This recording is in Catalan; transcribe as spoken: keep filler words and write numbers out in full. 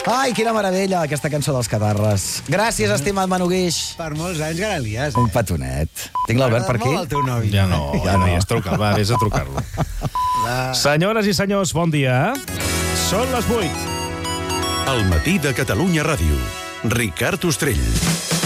Ai, quina meravella, aquesta cançó dels Catarres. Gràcies, estimat Manu Guix. Per molts anys, Garalies. Eh? Un petonet. Tinc l'Albert per aquí? M'agrada molt el teu nòvio. Ja no, ja no, ja es truca. Va, vés a trucar-lo. Senyores i senyors, bon dia. Són les vuit. El matí de Catalunya Ràdio. Ricard Ostrell.